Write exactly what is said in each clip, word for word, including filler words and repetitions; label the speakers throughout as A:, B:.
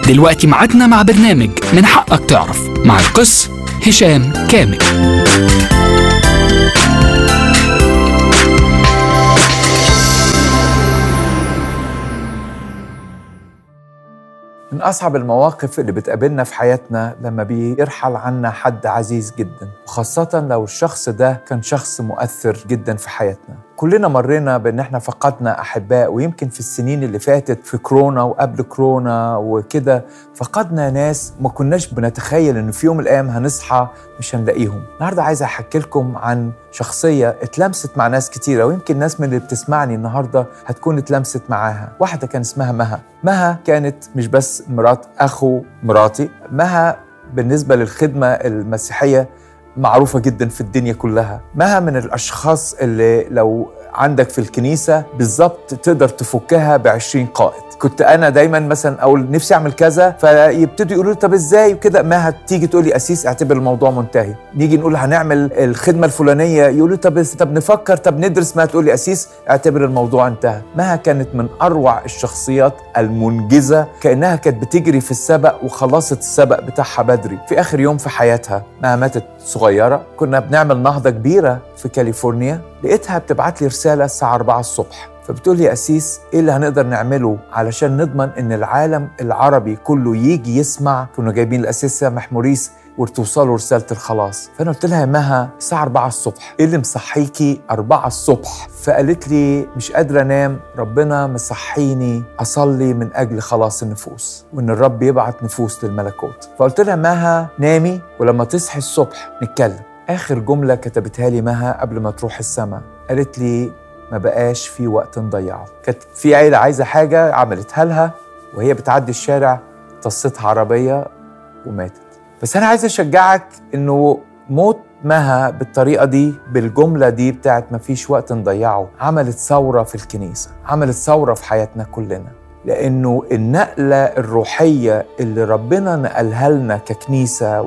A: دلوقتي ميعادنا مع برنامج من حقك تعرف مع القس هشام كامل.
B: من أصعب المواقف اللي بتقابلنا في حياتنا لما بيرحل عنا حد عزيز جدا، وخاصة لو الشخص ده كان شخص مؤثر جدا في حياتنا. كلنا مرينا بأن احنا فقدنا أحباء، ويمكن في السنين اللي فاتت في كورونا وقبل كورونا وكده فقدنا ناس ما كناش بنتخيل أن في يوم من الأيام هنصحى مش هنلاقيهم. النهاردة عايز أحكي لكم عن شخصية اتلمست مع ناس كتيرة، ويمكن ناس من اللي بتسمعني النهاردة هتكون اتلمست معاها. واحدة كان اسمها مها. مها كانت مش بس مرات أخو مراتي، مها بالنسبة للخدمة المسيحية معروفة جدا في الدنيا كلها. مها من الأشخاص اللي لو عندك في الكنيسة بالظبط تقدر تفكها بعشرين قائد. كنت أنا دايما مثلا أقول نفسي أعمل كذا، فيبتدوا يقولوا طب إزاي وكده، مها تيجي تقولي أسيس اعتبر الموضوع منتهي. نيجي نقول هنعمل الخدمة الفلانية يقولوا طب طب نفكر، طب ندرس، ما تقولي أسيس اعتبر الموضوع انتهى. مها كانت من أروع الشخصيات المنجزة، كأنها كانت بتجري في السبق وخلصت السبق بتاعها بدري. في آخر يوم في حياتها مها ماتت صغيرة. كنا بنعمل نهضة كبيرة في كاليفورنيا، لقيتها بتبعت لي رسالة الساعة أربعة الصبح، فبتقول لي أسيس إيه اللي هنقدر نعمله علشان نضمن إن العالم العربي كله يجي يسمع. كنا جايبين الأسيس سامح موريس وتوصلوا رسالة الخلاص. فأنا قلت لها يا مها الساعة أربعة الصبح، إيه اللي مصحيكي أربعة الصبح؟ فقالت لي مش قادرة أنام، ربنا مصحيني أصلي من أجل خلاص النفوس، وإن الرب يبعت نفوس للملكوت. فقلت لها مها نامي ولما تصحي الصبح نتكلم. آخر جملة كتبتها لي مها قبل ما تروح السما قالت لي ما بقاش في وقت نضيعه. كانت في عيلة عايزة حاجة عملتها لها، وهي بتعدي الشارع طصتها عربية وماتت. بس أنا عايز أشجعك إنه موت مها بالطريقة دي بالجملة دي بتاعت ما فيش وقت نضيعه عملت ثورة في الكنيسة، عملت ثورة في حياتنا كلنا، لأنه النقلة الروحية اللي ربنا نقلها لنا ككنيسة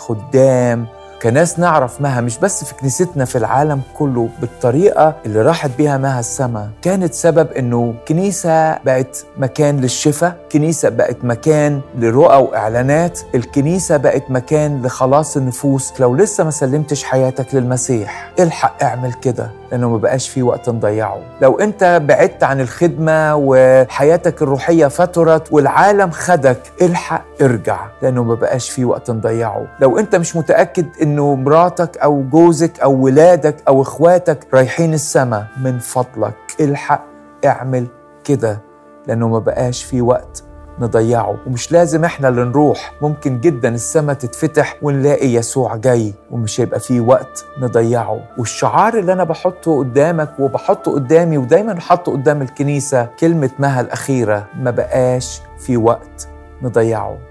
B: وكخدام كناس نعرف مها مش بس في كنيستنا، في العالم كله، بالطريقة اللي راحت بيها مها السما كانت سبب انه كنيسة بقت مكان للشفاء، كنيسة بقت مكان لرؤى واعلانات، الكنيسة بقت مكان لخلاص النفوس. لو لسه ما سلمتش حياتك للمسيح الحق اعمل كده، لانه ما بقاش في وقت نضيعه. لو انت بعدت عن الخدمة وحياتك الروحية فترت والعالم خدك الحق ارجع، لانه ما بقاش في وقت نضيعه. لو انت مش متأكد انه مراتك او جوزك او ولادك او اخواتك رايحين السما، من فضلك الحق اعمل كده، لانه ما بقاش في وقت نضيعه. ومش لازم احنا اللي نروح، ممكن جدا السما تتفتح ونلاقي يسوع جاي ومش هيبقى فيه وقت نضيعه. والشعار اللي انا بحطه قدامك وبحطه قدامي ودايما بحطه قدام الكنيسة كلمة مها الأخيرة، ما بقاش في وقت نضيعه.